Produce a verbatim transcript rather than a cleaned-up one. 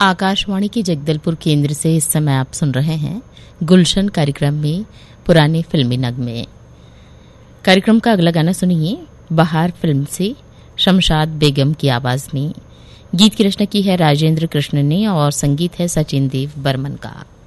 आकाशवाणी के जगदलपुर केंद्र से इस समय आप सुन रहे हैं गुलशन कार्यक्रम में पुराने फिल्मी नगमे। कार्यक्रम का अगला गाना सुनिए बहार फिल्म से शमशाद बेगम की आवाज में। गीत की रचना की है राजेंद्र कृष्ण ने और संगीत है सचिन देव बर्मन का।